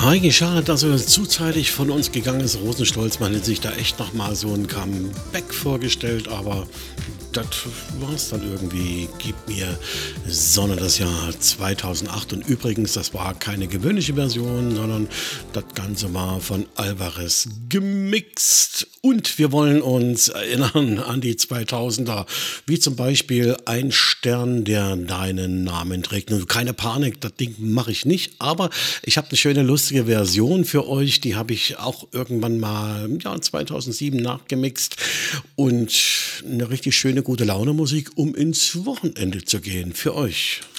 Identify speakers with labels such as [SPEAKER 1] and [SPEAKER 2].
[SPEAKER 1] Eigentlich schade, dass er zu zeitig von uns gegangen ist. Rosenstolz, man hätte sich da echt noch mal so ein Comeback vorgestellt, aber das war's dann irgendwie. Gib mir Sonne, das Jahr 2008. Und übrigens, das war keine gewöhnliche Version, sondern das Ganze war von Alvarez gemixt. Und wir wollen uns erinnern an die 2000er, wie zum Beispiel ein Stern, der deinen Namen trägt. Nun, keine Panik, das Ding mache ich nicht, aber ich habe eine schöne, lustige Version für euch. Die habe ich auch irgendwann mal im Jahr 2007 nachgemixt. Und eine richtig schöne, gute Laune Musik, um ins Wochenende zu gehen. Für euch.